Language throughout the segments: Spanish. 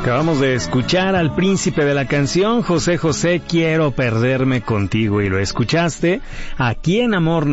Acabamos de escuchar al príncipe de la canción, José José, Quiero perderme contigo, y lo escuchaste aquí en Amor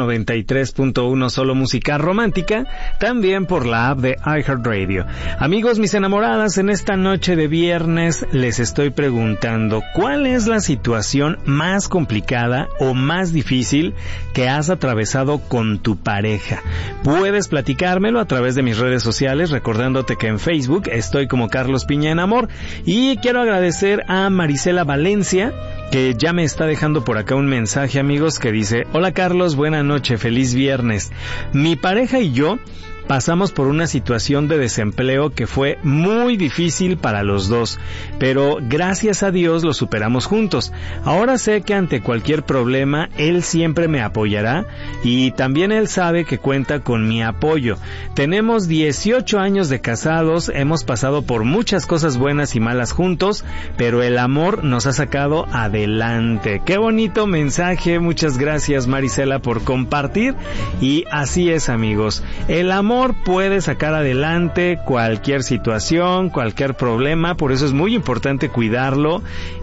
93.1, solo música romántica, también por la app de iHeartRadio. Amigos, mis enamoradas, en esta noche de viernes les estoy preguntando, ¿cuál es la situación más complicada o más difícil que has atravesado con tu pareja? Puedes platicármelo a través de mis redes sociales, recordándote que en Facebook estoy como Carlos Piña en Amor. Y quiero agradecer a Marisela Valencia, que ya me está dejando por acá un mensaje, amigos, que dice: hola Carlos, buena noche, feliz viernes. Mi pareja y yo pasamos por una situación de desempleo que fue muy difícil para los dos, pero gracias a Dios lo superamos juntos. Ahora sé que ante cualquier problema él siempre me apoyará y también él sabe que cuenta con mi apoyo. Tenemos 18 años de casados, hemos pasado por muchas cosas buenas y malas juntos, pero el amor nos ha sacado adelante. Qué bonito mensaje, muchas gracias Marisela por compartir. Y así es, amigos, el amor puede sacar adelante cualquier situación, cualquier problema, por eso es muy importante cuidarlo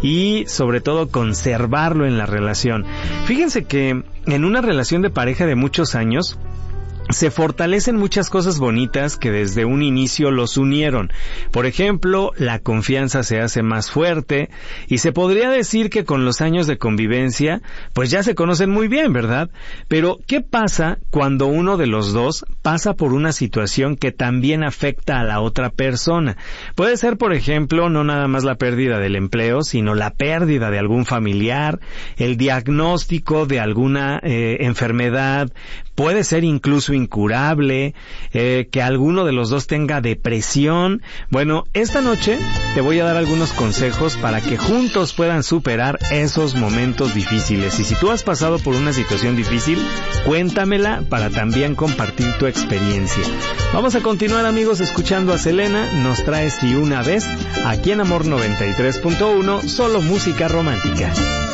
y sobre todo conservarlo en la relación. Fíjense que en una relación de pareja de muchos años se fortalecen muchas cosas bonitas que desde un inicio los unieron. Por ejemplo, la confianza se hace más fuerte y se podría decir que con los años de convivencia, pues ya se conocen muy bien, ¿verdad? Pero, ¿qué pasa cuando uno de los dos pasa por una situación que también afecta a la otra persona? Puede ser, por ejemplo, no nada más la pérdida del empleo, sino la pérdida de algún familiar, el diagnóstico de alguna enfermedad, puede ser incluso incurable, que alguno de los dos tenga depresión. Bueno, esta noche te voy a dar algunos consejos para que juntos puedan superar esos momentos difíciles. Y si tú has pasado por una situación difícil, cuéntamela para también compartir tu experiencia. Vamos a continuar, amigos, escuchando a Selena. Nos trae Si una vez, aquí en Amor 93.1, solo música romántica.